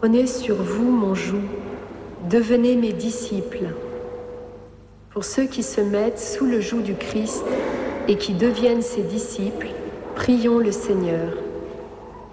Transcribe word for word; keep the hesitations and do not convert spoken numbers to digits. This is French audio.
Prenez sur vous mon joug, devenez mes disciples. Pour ceux qui se mettent sous le joug du Christ et qui deviennent ses disciples, prions le Seigneur.